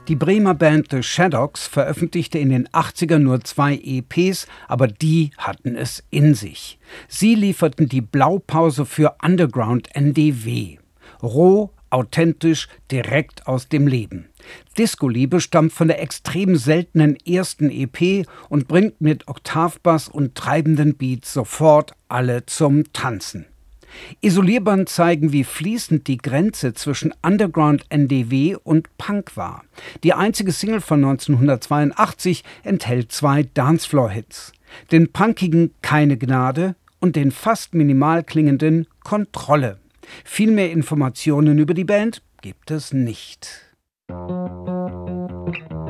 Die Bremer Band The Shadocks veröffentlichte in den 80ern nur 2 EPs, aber die hatten es in sich. Sie lieferten die Blaupause für Underground NDW. Roh, authentisch, direkt aus dem Leben. Disco-Liebe stammt von der extrem seltenen ersten EP und bringt mit Oktavbass und treibenden Beats sofort alle zum Tanzen. Isolierband zeigen, wie fließend die Grenze zwischen Underground NDW und Punk war. Die einzige Single von 1982 enthält 2 Dancefloor-Hits. Den punkigen Keine Gnade und den fast minimal klingenden Kontrolle. Viel mehr Informationen über die Band gibt es nicht.